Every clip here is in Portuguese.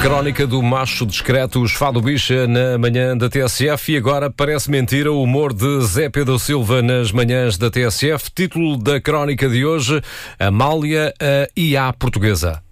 Crónica do macho discreto, os Fado Bicha na manhã da TSF. E agora parece mentira o humor de Zé Pedro Silva nas manhãs da TSF. Título da crónica de hoje: Amália, a IA portuguesa.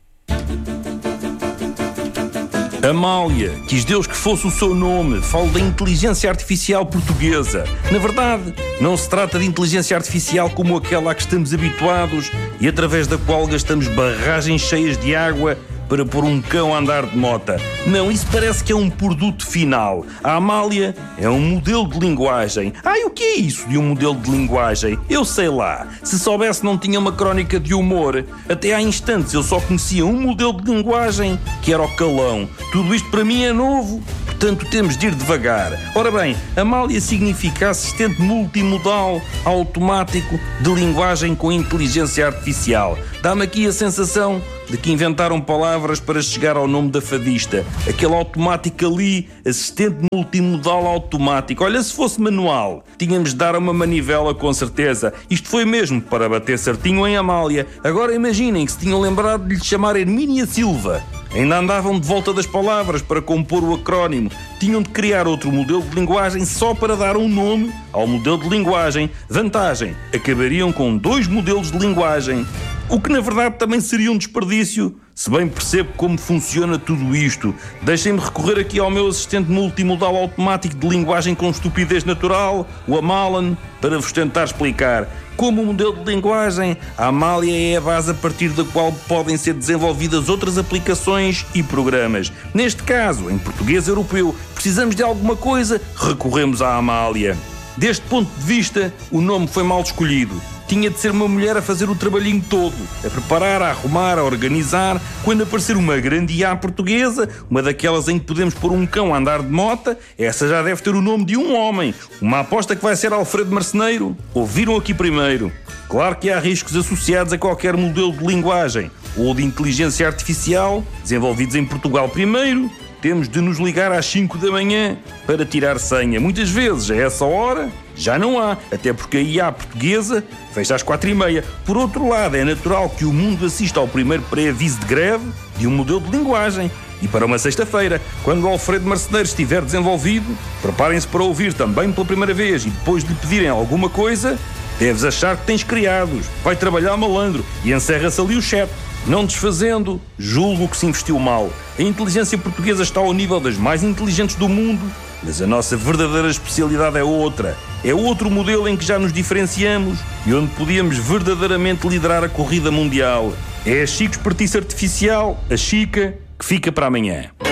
Amália, quis Deus que fosse o seu nome. Falo da inteligência artificial portuguesa. Na verdade, não se trata de inteligência artificial como aquela a que estamos habituados e através da qual gastamos barragens cheias de água para pôr um cão a andar de mota. Não, isso parece que é um produto final. A Amália é um modelo de linguagem. E o que é isso de um modelo de linguagem? Eu sei lá. Se soubesse, não tinha uma crónica de humor. Até há instantes eu só conhecia um modelo de linguagem, que era o calão. Tudo isto para mim é novo, portanto temos de ir devagar. Ora bem, Amália significa assistente multimodal automático de linguagem com inteligência artificial. Dá-me aqui a sensação de que inventaram palavras para chegar ao nome da fadista. Aquele automático ali, assistente multimodal automático. Olha, se fosse manual, tínhamos de dar uma manivela com certeza. Isto foi mesmo para bater certinho em Amália. Agora imaginem que se tinham lembrado de lhe chamar Hermínia Silva. Ainda andavam de volta das palavras para compor o acrónimo. Tinham de criar outro modelo de linguagem só para dar um nome ao modelo de linguagem. Vantagem, acabariam com 2 modelos de linguagem. O que na verdade também seria um desperdício, se bem percebo como funciona tudo isto. Deixem-me recorrer aqui ao meu assistente multimodal automático de linguagem com estupidez natural, o Amalan, para vos tentar explicar. Como modelo de linguagem, a Amália é a base a partir da qual podem ser desenvolvidas outras aplicações e programas. Neste caso, em português europeu, precisamos de alguma coisa, recorremos à Amália. Deste ponto de vista, o nome foi mal escolhido. Tinha de ser uma mulher a fazer o trabalhinho todo, a preparar, a arrumar, a organizar. Quando aparecer uma grande IA portuguesa, uma daquelas em que podemos pôr um cão a andar de mota, essa já deve ter o nome de um homem. Uma aposta que vai ser Alfredo Marceneiro. Ouviram aqui primeiro. Claro que há riscos associados a qualquer modelo de linguagem ou de inteligência artificial, desenvolvidos em Portugal primeiro. Temos de nos ligar às 5 da manhã para tirar senha. Muitas vezes, a essa hora, já não há, até porque a IA portuguesa fecha às 4h30. Por outro lado, é natural que o mundo assista ao primeiro pré-aviso de greve de um modelo de linguagem. E para uma sexta-feira, quando o Alfredo Marceneiro estiver desenvolvido, preparem-se para ouvir também pela primeira vez e depois de lhe pedirem alguma coisa, deves achar que tens criados, vai trabalhar malandro e encerra-se ali o chat. Não desfazendo, julgo que se investiu mal. A inteligência portuguesa está ao nível das mais inteligentes do mundo, mas a nossa verdadeira especialidade é outra. É outro modelo em que já nos diferenciamos e onde podíamos verdadeiramente liderar a corrida mundial. É a Chico Espertice Artificial, a Chica, que fica para amanhã.